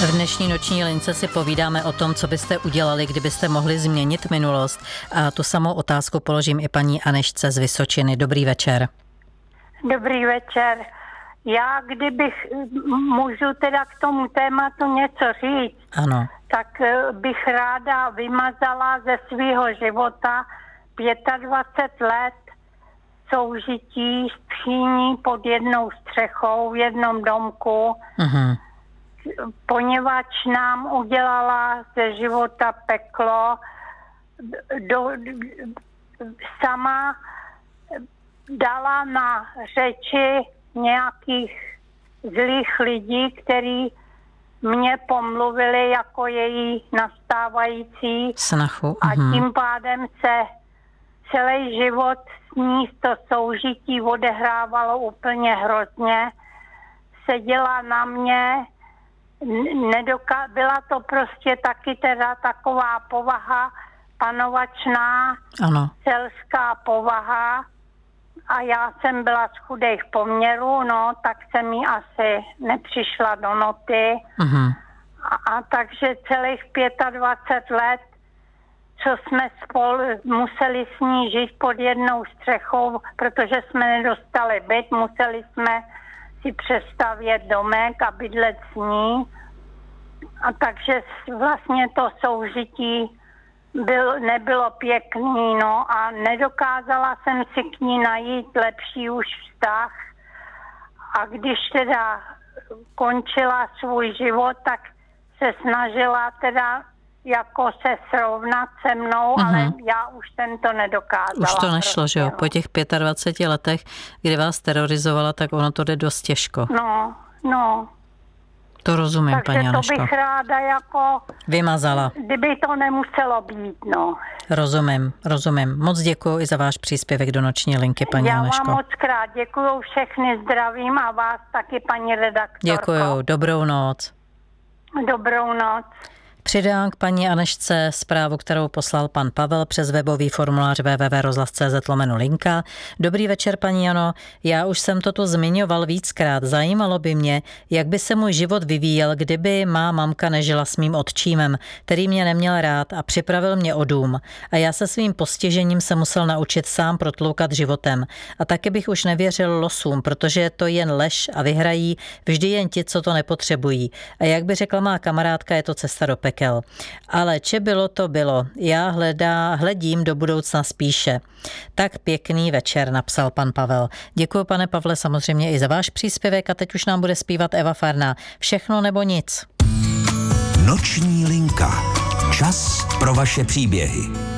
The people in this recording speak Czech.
V dnešní noční lince si povídáme o tom, co byste udělali, kdybyste mohli změnit minulost. A tu samou otázku položím i paní Anešce z Vysočiny. Dobrý večer. Dobrý večer. Já, kdybych můžu teda k tomu tématu něco říct, Ano. tak bych ráda vymazala ze svého života 25 let soužití s tchýní pod jednou střechou v jednom domku, poněvadž nám udělala ze života peklo, sama dala na řeči nějakých zlých lidí, kteří mě pomluvili jako její nastávající snachu. A tím pádem se celý život s ní to soužití odehrávalo úplně hrozně. Seděla na mě, byla to prostě taky teda taková povaha panovačná, ano. Selská povaha, a já jsem byla z chudých poměrů, no, tak jsem jí asi nepřišla do noty. A takže celých 25 let, co jsme spolu museli s ní žít pod jednou střechou, protože jsme nedostali byt, museli jsme si přestavět domek a bydlet s ní. A takže vlastně to soužití nebylo pěkný, no, a nedokázala jsem si k ní najít lepší už vztah. A když teda končila svůj život, tak se snažila teda jako se srovnat se mnou, ale já už jsem to nedokázala. Už to nešlo, že jo? Po těch 25 letech, kdy vás terorizovala, tak ono to jde dost těžko. No. To rozumím, takže paní Aneško. Takže to bych ráda jako vymazala. Kdyby to nemuselo být, no. Rozumím. Moc děkuji i za váš příspěvek do noční linky, paní Aneško. Já vám moc krát děkuju, všechny zdravím a vás taky, paní redaktorko. Děkuju, dobrou noc. Dobrou noc. Přidám k paní Anešce zprávu, kterou poslal pan Pavel přes webový formulář www.rozhlas.cz/linka. Dobrý večer, paní Jano. Já už jsem to tu zmiňoval víckrát. Zajímalo by mě, jak by se můj život vyvíjel, kdyby má mamka nežila s mým otčímem, který mě neměl rád a připravil mě o dům. A já se svým postižením se musel naučit sám protloukat životem. A taky bych už nevěřil losům, protože je to jen lež a vyhrají vždy jen ti, co to nepotřebují. A jak by řekla má kamarádka, je to cesta do pekel. Ale če bylo, to bylo. Já hledím do budoucna spíše. Tak pěkný večer, napsal pan Pavel. Děkuji, pane Pavle, samozřejmě i za váš příspěvek a teď už nám bude zpívat Eva Farná. Všechno nebo nic. Noční linka. Čas pro vaše příběhy.